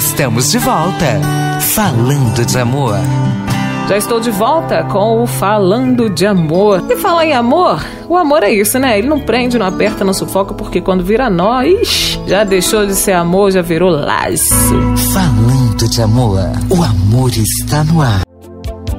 Estamos de volta, falando de amor. Já estou de volta com o Falando de Amor. E falar em amor, o amor é isso, né? Ele não prende, não aperta, não sufoca, porque quando vira nó, já deixou de ser amor, já virou laço. Falando de amor, o amor está no ar.